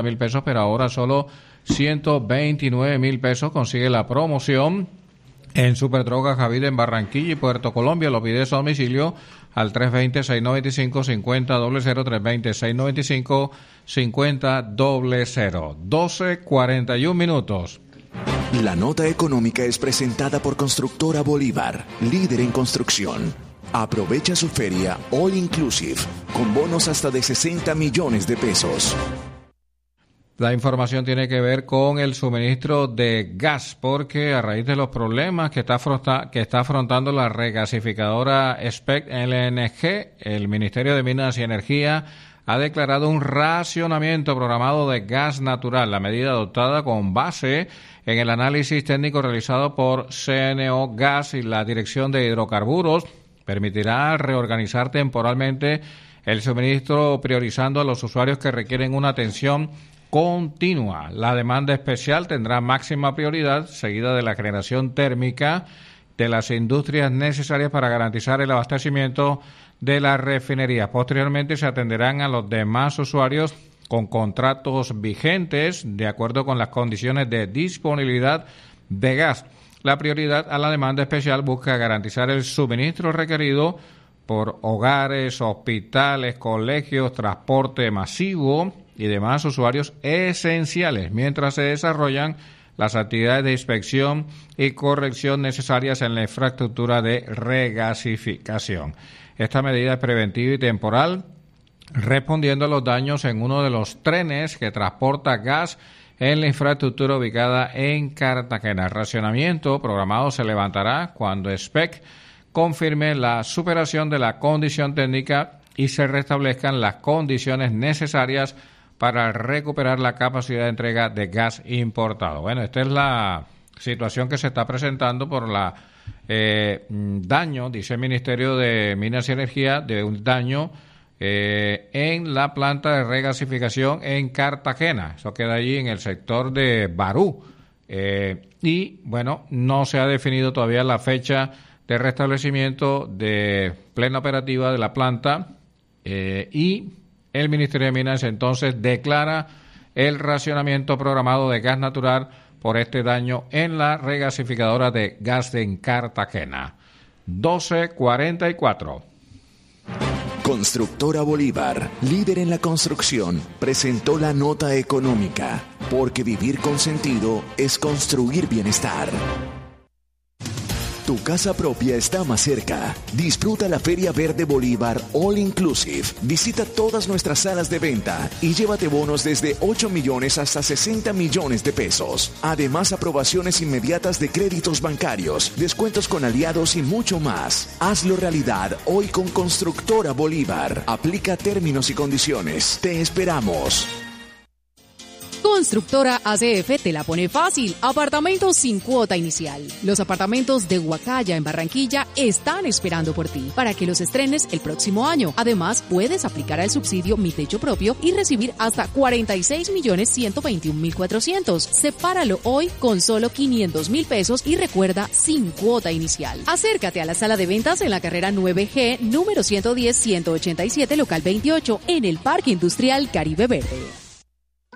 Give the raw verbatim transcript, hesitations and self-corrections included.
mil pesos, pero ahora solo ciento veintinueve mil pesos. Consigue la promoción en Superdrogas Javide en Barranquilla y Puerto Colombia. Lo pides a domicilio al tres dos cero, seis nueve cinco, cinco cero cero cero, tres dos cero, seis nueve cinco, cinco cero cero. doce cuarenta y un minutos. La nota económica es presentada por Constructora Bolívar, líder en construcción. Aprovecha su feria All Inclusive, con bonos hasta de sesenta millones de pesos. La información tiene que ver con el suministro de gas, porque a raíz de los problemas que está, afronta, que está afrontando la regasificadora SPEC L N G, el Ministerio de Minas y Energía ha declarado un racionamiento programado de gas natural. La medida adoptada con base en el análisis técnico realizado por C N O Gas y la Dirección de Hidrocarburos permitirá reorganizar temporalmente el suministro, priorizando a los usuarios que requieren una atención continua. La demanda especial tendrá máxima prioridad, seguida de la generación térmica de las industrias necesarias para garantizar el abastecimiento de las refinerías. Posteriormente se atenderán a los demás usuarios con contratos vigentes de acuerdo con las condiciones de disponibilidad de gas. La prioridad a la demanda especial busca garantizar el suministro requerido por hogares, hospitales, colegios, transporte masivo y demás usuarios esenciales, mientras se desarrollan las actividades de inspección y corrección necesarias en la infraestructura de regasificación. Esta medida es preventiva y temporal, respondiendo a los daños en uno de los trenes que transporta gas en la infraestructura ubicada en Cartagena. El racionamiento programado se levantará cuando SPEC confirme la superación de la condición técnica y se restablezcan las condiciones necesarias para recuperar la capacidad de entrega de gas importado. Bueno, esta es la situación que se está presentando por la eh, daño, dice el Ministerio de Minas y Energía, de un daño eh, en la planta de regasificación en Cartagena. Eso queda allí en el sector de Barú. Eh, y, bueno, no se ha definido todavía la fecha de restablecimiento de plena operativa de la planta eh, y el Ministerio de Minas entonces declara el racionamiento programado de gas natural por este daño en la regasificadora de gas de Cartagena. doce cuarenta y cuatro. Constructora Bolívar, líder en la construcción, presentó la nota económica, porque vivir con sentido es construir bienestar. Tu casa propia está más cerca. Disfruta la Feria Verde Bolívar All Inclusive. Visita todas nuestras salas de venta y llévate bonos desde ocho millones hasta sesenta millones de pesos. Además, aprobaciones inmediatas de créditos bancarios, descuentos con aliados y mucho más. Hazlo realidad hoy con Constructora Bolívar. Aplica términos y condiciones. Te esperamos. Constructora A C F te la pone fácil. Apartamentos sin cuota inicial. Los apartamentos de Huacaya en Barranquilla están esperando por ti para que los estrenes el próximo año. Además, puedes aplicar al subsidio Mi Techo Propio y recibir hasta cuarenta y seis millones ciento veintiún mil cuatrocientos. Sepáralo hoy con solo quinientos mil pesos y recuerda, sin cuota inicial. Acércate a la sala de ventas en la carrera nueve G, número ciento diez, ciento ochenta y siete, local veintiocho, en el Parque Industrial Caribe Verde.